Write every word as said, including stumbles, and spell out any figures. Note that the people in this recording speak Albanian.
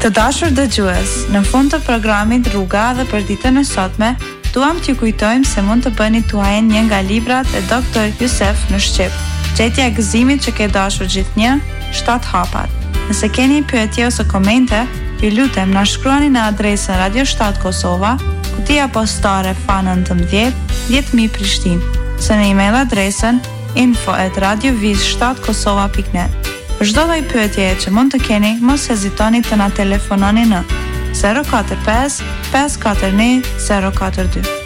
Të dashur dëgjues, në fund të programit Rruga dhe për ditën e sotme, duam t'ju kujtojmë se mund të bëni tuaj një nga librat e doktor Jusef në shqip. Gjetja e gëzimit që ke dashur gjithnjë, shtat hapat. Nëse keni pyetje ose komente, ju lutem na shkruani në adresën Radio shtat Kosova, kutia postare F A nëntëmbëdhjetë dhjetë mijë Prishtinë, ose në email adresën info at radioviz shtat kosova pikë net. Për çdo lloj pyetjeje që mund të keni, mos hezitoni të na telefononi në zero katër pesë, pesë katër një, zero katër dy.